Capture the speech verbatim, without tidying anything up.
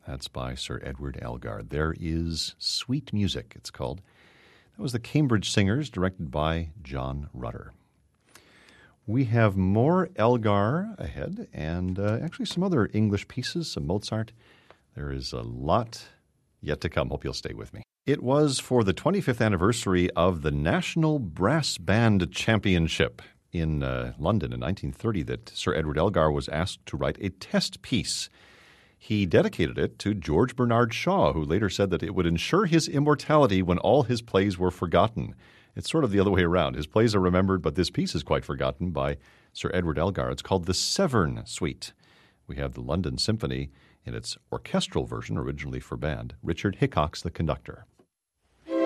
That's by Sir Edward Elgar. There is Sweet Music, it's called. That was the Cambridge Singers, directed by John Rutter. We have more Elgar ahead, and uh, actually some other English pieces, some Mozart. There is a lot yet to come. Hope you'll stay with me. It was for the twenty-fifth anniversary of the National Brass Band Championship in uh, London in nineteen thirty that Sir Edward Elgar was asked to write a test piece. He dedicated it to George Bernard Shaw, who later said that it would ensure his immortality when all his plays were forgotten. It's sort of the other way around. His plays are remembered, but this piece is quite forgotten by Sir Edward Elgar. It's called the Severn Suite. We have the London Symphony in its orchestral version, originally for band. Richard Hickox, the conductor.